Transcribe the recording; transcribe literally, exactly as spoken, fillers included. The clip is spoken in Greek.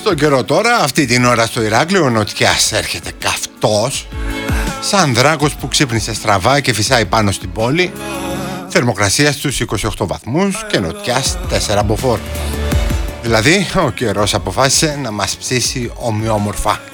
Στον καιρό τώρα, αυτή την ώρα στο Ηράκλειο, ο Νοτιάς έρχεται καυτός, σαν δράκος που ξύπνησε στραβά και φυσάει πάνω στην πόλη. Θερμοκρασία στους είκοσι οκτώ βαθμούς και Νοτιάς τέσσερα μποφόρ. Δηλαδή, ο καιρός αποφάσισε να μας ψήσει ομοιόμορφα.